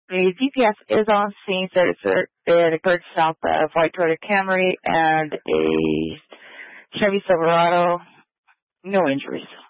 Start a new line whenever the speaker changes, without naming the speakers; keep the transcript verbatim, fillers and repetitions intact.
A D P S is on scene, so it's a, it occurred south of White Toyota Camry and a Chevy Silverado. No injuries.